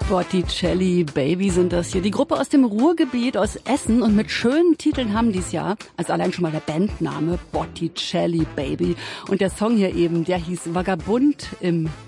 Botticelli Baby sind das hier. Die Gruppe aus dem Ruhrgebiet, aus Essen, und mit schönen Titeln haben die es ja. Also allein schon mal der Bandname Botticelli Baby. Und der Song hier eben, der hieß Vagabund im